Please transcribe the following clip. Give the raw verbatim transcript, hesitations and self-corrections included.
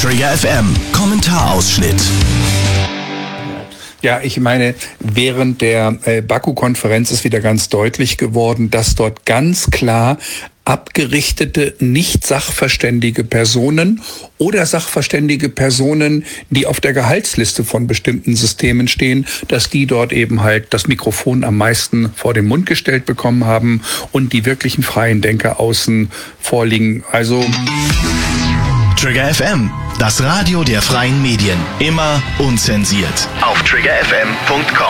Trigger F M, Kommentarausschnitt. Ja, ich meine, während der äh, Baku-Konferenz ist wieder ganz deutlich geworden, dass dort ganz klar abgerichtete, nicht sachverständige Personen oder sachverständige Personen, die auf der Gehaltsliste von bestimmten Systemen stehen, dass die dort eben halt das Mikrofon am meisten vor den Mund gestellt bekommen haben und die wirklichen freien Denker außen vorliegen. Also Trigger F M, das Radio der freien Medien. Immer unzensiert. Auf trigger f m punkt com.